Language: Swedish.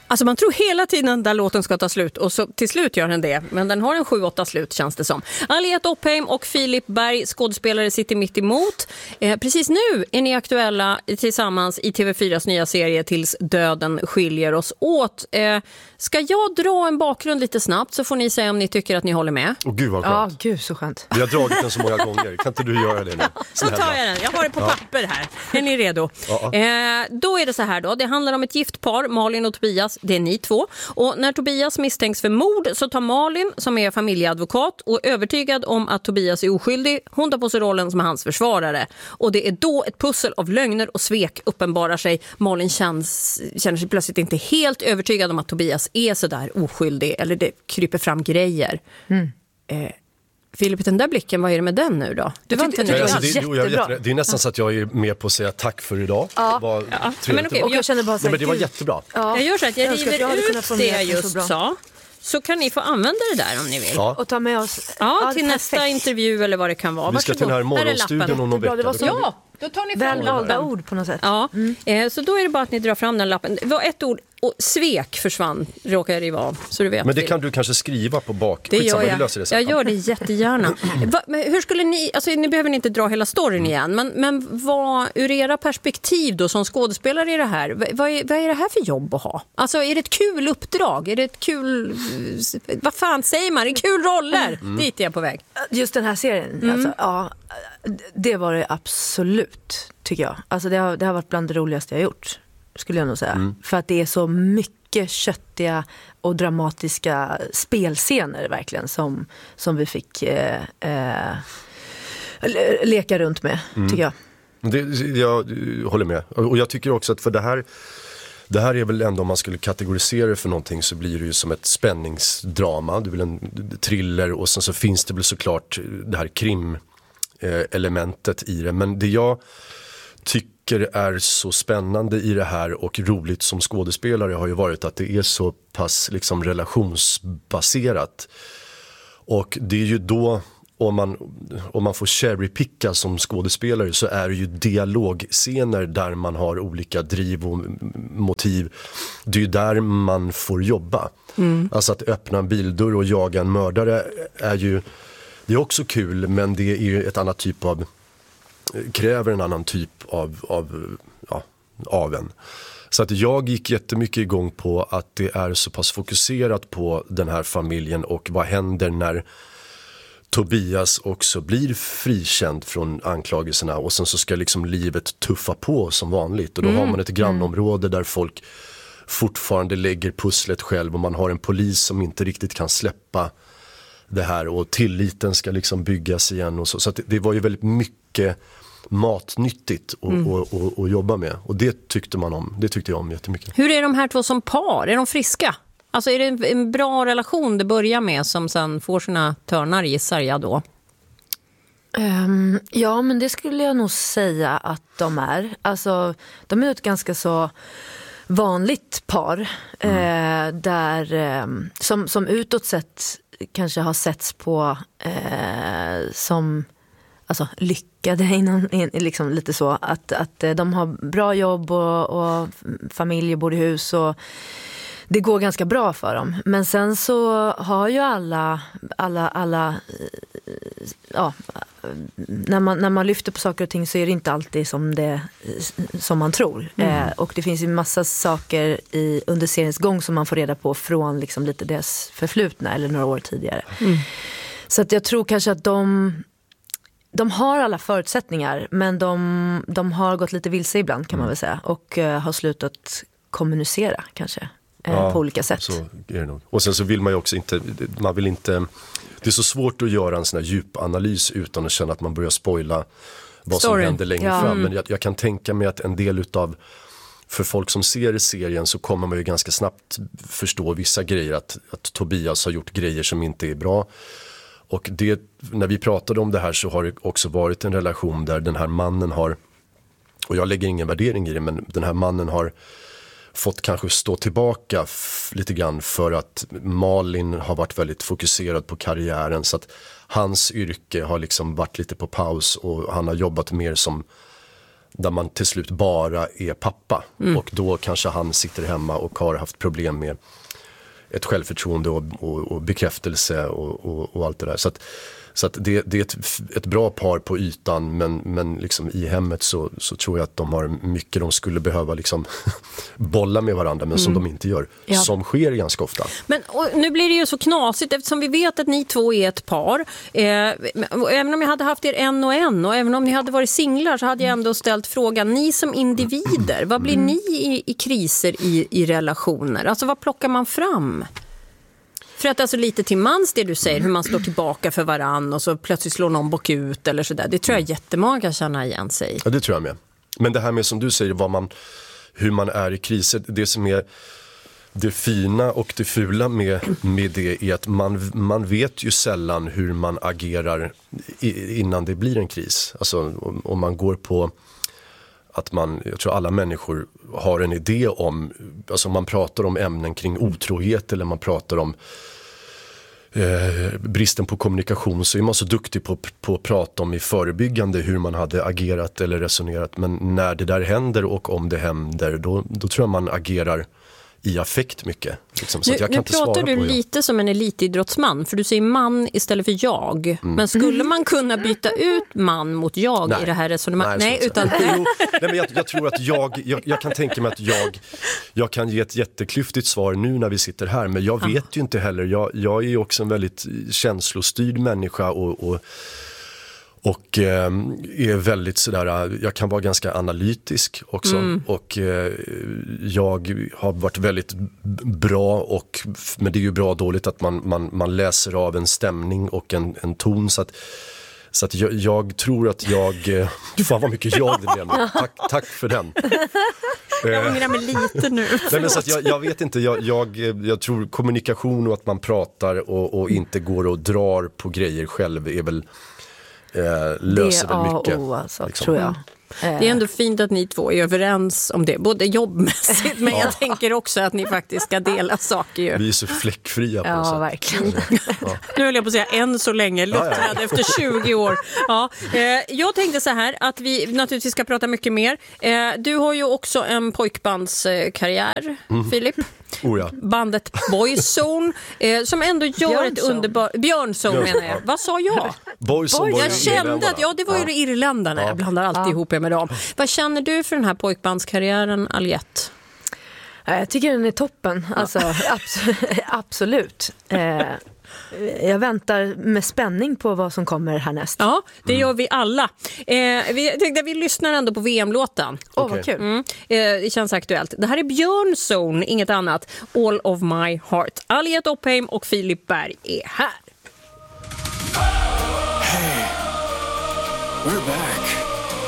Alltså man tror hela tiden att den låten ska ta slut och så till slut gör den det. Men den har en 7-8 slut känns det som. Aliette Oppheim och Filip Berg, skådespelare, sitter mitt emot. Precis nu är ni aktuella tillsammans i TV4s nya serie Tills döden skiljer oss åt. Ska jag dra en bakgrund lite snabbt så får ni säga om ni tycker att ni håller med. Gud vad skönt. Ja, gud så skönt. Vi har dragit den så många gånger. Kan inte du göra det nu? Så tar jag den. Jag har det på papper här. Är ni redo? Då är det så här då. Det handlar om ett gift par, Malin och Tobias. Det är ni två. Och när Tobias misstänks för mord så tar Malin, som är familjeadvokat och övertygad om att Tobias är oskyldig, hon tar på sig rollen som hans försvarare. Och det är då ett pussel av lögner och svek uppenbarar sig. Malin känner sig plötsligt inte helt övertygad om att Tobias är så där oskyldig. Eller det kryper fram grejer. Filip, den där blicken, vad är det med den nu då? Du var inte nöjd. Det är nästan så att jag är med på att säga tack för idag. Men okej, och jag känner bara så här, men det var jättebra. Jag gör så att jag river ut det jag just sa. Så kan ni få använda det där om ni vill. Och ta med oss till nästa intervju eller vad det kan vara. Vi ska till den här morgonstudion om någon vecka. Ja, då tar ni fram välvalda ord på något sätt. Ja, så då är det bara att ni drar fram den lappen. Det var ett ord och svek försvann, råkar jag riva av. Så du vet. Men det kan du kanske skriva på bak. Det gör jag. Jag gör det jättegärna. Hur skulle ni, alltså ni behöver inte dra hela storyn igen, men vad ur era perspektiv då som skådespelare i det här, vad är det här för jobb att ha? Alltså är det ett kul uppdrag? Är det ett kul, vad fan säger man? Är det kul roller? Dit är jag på väg. Just den här serien, alltså, ja, det var det absolut, tycker jag. Alltså det har varit bland det roligaste jag gjort, skulle jag nog säga. För att det är så mycket köttiga och dramatiska spelscener verkligen som vi fick leka runt med, tycker jag. Jag håller med. Och jag tycker också att för det här är väl ändå, om man skulle kategorisera det för någonting, så blir det ju som ett spänningsdrama. Det är väl en thriller, och sen så finns det väl såklart det här krim-elementet i det. Men det jag tycker är så spännande i det här och roligt som skådespelare har ju varit att det är så pass liksom relationsbaserat. Och det är ju då, om man får cherrypicka som skådespelare, så är det ju dialogscener där man har olika driv och motiv. Det är ju där man får jobba. Alltså att öppna en bildörr och jaga en mördare det är också kul, men det är ju ett annat typ av, kräver en annan typ av en. Så att jag gick jättemycket igång på att det är så pass fokuserat på den här familjen och vad händer när Tobias också blir frikänd från anklagelserna, och sen så ska liksom livet tuffa på som vanligt, och då har man ett grannområde där folk fortfarande lägger pusslet själv, och man har en polis som inte riktigt kan släppa det här, och tilliten ska liksom byggas igen och så att det var ju väldigt mycket matnyttigt att jobba med, och det tyckte jag om jättemycket. Hur är de här två som par? Är de friska? Alltså är det en bra relation det börjar med som sen får sina törnar, gissar jag då? Ja, men det skulle jag nog säga att de är. Alltså, de är ett ganska så vanligt par där som utåt sett kanske har setts på som alltså lyckade innan, liksom lite så att de har bra jobb och familj, bor i hus, och det går ganska bra för dem. Men sen så har ju alla när man lyfter på saker och ting så är det inte alltid som man tror. Och det finns ju massa saker under seriens gång som man får reda på från liksom lite deras förflutna eller några år tidigare. Så att jag tror kanske att de har alla förutsättningar, men de har gått lite vilse ibland, kan man väl säga, och har slutat kommunicera kanske på olika sätt. Så är det nog. Och sen så vill man ju också inte, det är så svårt att göra en sån här djupanalys utan att känna att man börjar spoila vad som händer längre fram. Men jag kan tänka mig att en del utav, för folk som ser serien, så kommer man ju ganska snabbt förstå vissa grejer, att Tobias har gjort grejer som inte är bra. Och när vi pratade om det här så har det också varit en relation där den här mannen har, och jag lägger ingen värdering i det, men den här mannen har fått kanske stå tillbaka lite grann för att Malin har varit väldigt fokuserad på karriären, så att hans yrke har liksom varit lite på paus, och han har jobbat mer som där man till slut bara är pappa. Och då kanske han sitter hemma och har haft problem med ett självförtroende och bekräftelse och allt det där. Så att det är ett bra par på ytan, men liksom i hemmet så tror jag att de har mycket de skulle behöva liksom bolla med varandra, men som de inte gör. Ja. Som sker ganska ofta. Men nu blir det ju så knasigt eftersom vi vet att ni två är ett par. Även om jag hade haft er en och även om ni hade varit singlar så hade jag ändå ställt frågan, ni som individer, vad blir ni i kriser i relationer? Alltså vad plockar man fram? För att alltså lite till mans det du säger, hur man står tillbaka för varann och så plötsligt slår någon bock ut eller sådär. Det tror jag jättemånga kan känna igen sig. Ja, det tror jag med. Men det här med som du säger, hur man är i kriser, det som är det fina och det fula med det är att man vet ju sällan hur man agerar innan det blir en kris. Alltså om man går på att jag tror alla människor har en idé om, alltså man pratar om ämnen kring otrohet eller man pratar om bristen på kommunikation, så är man så duktig på att prata om i förebyggande hur man hade agerat eller resonerat, men när det där händer och om det händer då tror jag man agerar i affekt mycket. Liksom, så att jag kan inte pratar du lite som en elitidrottsman, för du säger man istället för jag. Men skulle man kunna byta ut man mot jag i det här resonemanget? Nej, utan... men jag tror att jag kan tänka mig att jag kan ge ett jätteklyftigt svar nu när vi sitter här, men jag vet ju inte heller. Jag är ju också en väldigt känslostyrd människa och är väldigt sådär, jag kan vara ganska analytisk också och jag har varit väldigt bra men det är ju bra och dåligt att man läser av en stämning och en ton så att jag tror att fan vad mycket jag det blev. Tack för den. Jag ångrar mig lite nu. Nej, men så att jag vet inte, jag tror kommunikation och att man pratar och inte går och drar på grejer själv är väl löser väl mycket. Alltså, liksom. Tror jag. Det är ändå fint att ni två är överens om det, både jobbmässigt men jag tänker också att ni faktiskt ska dela saker ju. Vi är så fläckfria på något sätt. Verkligen. Nu höll jag på att säga än så länge, luttrad efter 20 år. Ja. Jag tänkte så här att vi naturligtvis ska prata mycket mer. Du har ju också en pojkbandskarriär, Filip. Bandet Boyzone som ändå gör ett underbart... Björnzone menar jag. Vad sa jag? Boyzone. Jag kände att det var ju irländarna. Jag blandar alltid ihop med dem. Vad känner du för den här pojkbandskarriären, Aliette? Jag tycker den är toppen. Alltså, absolut. Jag väntar med spänning på vad som kommer härnäst. Ja, det gör vi alla. Vi tänkte att vi lyssnar ändå på VM-låten. Vad kul. Det känns aktuellt. Det här är Björnzone, inget annat. All of my heart. Aliette Oppheim och Filip Berg är här. Hey, we're back.